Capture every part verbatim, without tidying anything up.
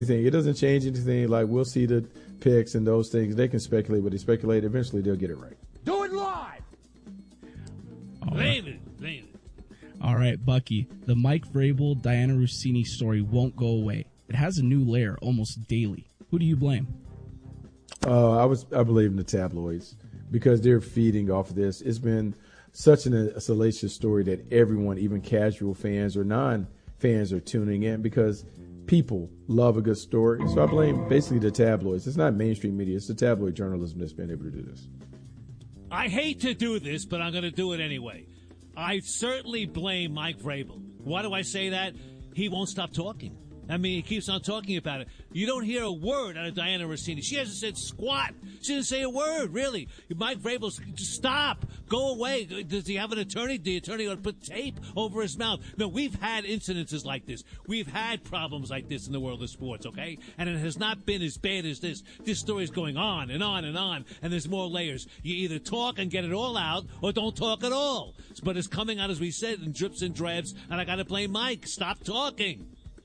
It doesn't change anything. Like, we'll see the picks and those things. They can speculate, but they speculate. Eventually, they'll get it right. Do it live. Blame it. Blame it. All right, Bucky. The Mike Vrabel, Diana Rossini story won't go away. It has a new layer almost daily. Who do you blame? Uh, I was I believe in the tabloids because they're feeding off of this. It's been such an, a salacious story that everyone, even casual fans or non-fans, are tuning in because people love a good story. So I blame basically the tabloids. It's not mainstream media. It's the tabloid journalism that's been able to do this. I hate to do this, but I'm going to do it anyway. I certainly blame Mike Vrabel. Why do I say that? He won't stop talking. I mean, he keeps on talking about it. You don't hear a word out of Diana Rossini. She hasn't said squat. She didn't say a word, really. Mike Vrabel, just stop. Go away. Does he have an attorney? The attorney ought to put tape over his mouth. No, we've had incidences like this. We've had problems like this in the world of sports, okay? And it has not been as bad as this. This story is going on and on and on, and there's more layers. You either talk and get it all out or don't talk at all. But it's coming out, as we said, in drips and drabs, and I got to blame Mike. Stop talking.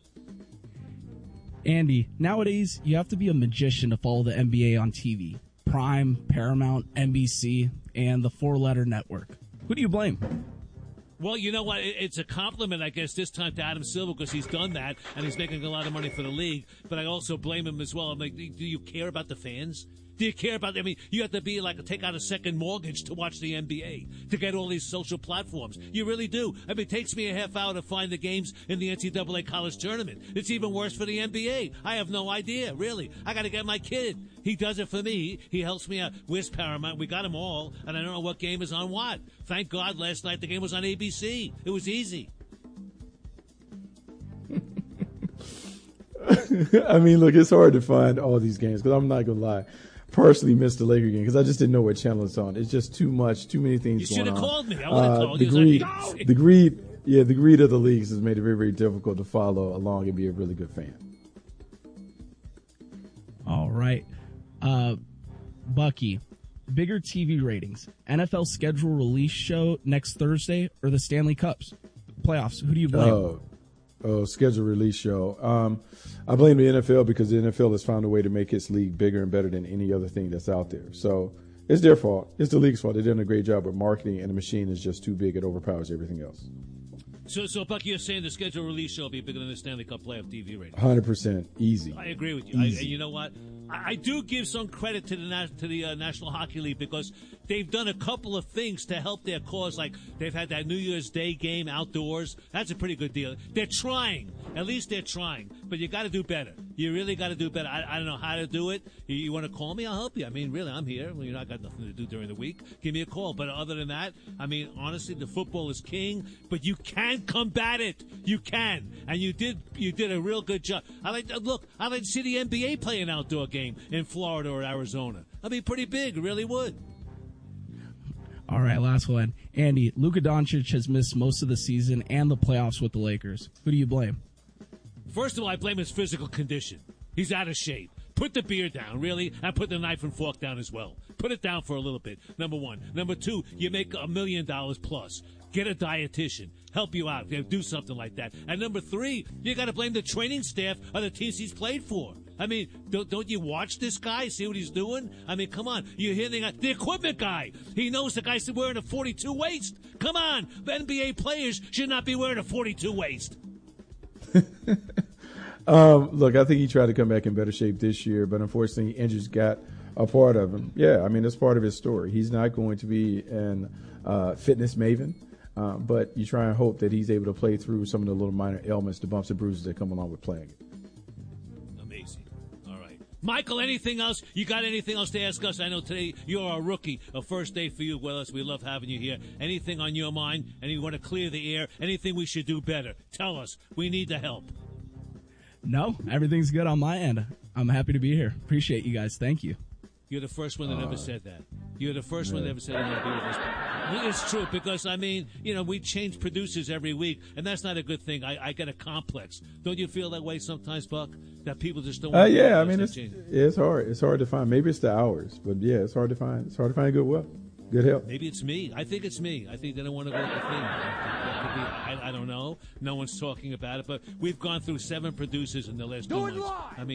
Andy, nowadays you have to be a magician to follow the N B A on T V. Prime, Paramount, N B C, and the four-letter network. Who do you blame? Well, you know what? It's a compliment, I guess, this time to Adam Silver because he's done that and he's making a lot of money for the league. But I also blame him as well. I'm like, do you care about the fans? Do you care about, I mean, you have to be like, take out a second mortgage to watch the N B A, to get all these social platforms. You really do. I mean, it takes me a half hour to find the games in the N C double A college tournament. It's even worse for the N B A. I have no idea, really. I got to get my kid. He does it for me. He helps me out. Where's Paramount? We got them all, and I don't know what game is on what. Thank God last night the game was on A B C. It was easy. I mean, look, it's hard to find all these games because I'm not going to lie. Personally missed the Laker game because I just didn't know what channel it's on. It's just too much, too many things you going on. You should have called me. I would have uh, called the you. Greed, Like, the greed, yeah, the greed of the leagues has made it very, very difficult to follow along and be a really good fan. All right, uh, Bucky, bigger T V ratings, N F L schedule release show next Thursday or the Stanley Cups playoffs? Who do you blame? Oh, oh schedule release show. Um, I blame the N F L because the N F L has found a way to make its league bigger and better than any other thing that's out there. So it's their fault. It's the league's fault. They're doing a great job with marketing, and the machine is just too big. It overpowers everything else. So, so Bucky, you're saying the schedule release show will be bigger than the Stanley Cup playoff T V rating? one hundred percent. Easy. I agree with you. I, and you know what? I, I do give some credit to the to the uh, National Hockey League because they've done a couple of things to help their cause. Like they've had that New Year's Day game outdoors. That's a pretty good deal. They're trying. At least they're trying. But you got to do better. You really got to do better. I, I don't know how to do it. You, you want to call me? I'll help you. I mean, really, I'm here. Well, you know, I got nothing to do during the week. Give me a call. But other than that, I mean, honestly, the football is king. But you can combat it. You can, and you did. You did a real good job. I like look. I like to see the N B A play an outdoor game in Florida or Arizona. I mean, pretty big. Really would. All right, last one. Andy, Luka Doncic has missed most of the season and the playoffs with the Lakers. Who do you blame? First of all, I blame his physical condition. He's out of shape. Put the beer down, really, and put the knife and fork down as well. Put it down for a little bit, number one. Number two, you make a million dollars plus. Get a dietitian. Help you out. Do something like that. And number three, you got to blame the training staff of the teams he's played for. I mean, don't, don't you watch this guy, see what he's doing? I mean, come on. You're hearing the equipment guy. He knows the guy's wearing a forty-two waist. Come on. N B A players should not be wearing a forty-two waist. um, look, I think he tried to come back in better shape this year, but unfortunately, injuries got a part of him. Yeah, I mean, that's part of his story. He's not going to be an uh, fitness maven. Uh, but you try and hope that he's able to play through some of the little minor ailments, the bumps and bruises that come along with playing it. Amazing. All right. Michael, anything else? You got anything else to ask us? I know today you're a rookie, a first day for you with us. We love having you here. Anything on your mind? And you want to clear the air? Anything we should do better? Tell us. We need the help. No, everything's good on my end. I'm happy to be here. Appreciate you guys. Thank you. You're the first one that uh, ever said that. You're the first yeah. one that ever said that. It's true because, I mean, you know, we change producers every week, and that's not a good thing. I, I get a complex. Don't you feel that way sometimes, Buck? That people just don't want uh, to yeah, I mean, it's, it's hard. It's hard to find. Maybe it's the hours, but, yeah, it's hard to find. It's hard to find good well. Good help. Maybe it's me. I think it's me. I think they don't want to go with the theme. That could be, I, I don't know. No one's talking about it, but we've gone through seven producers in the last two months. I mean.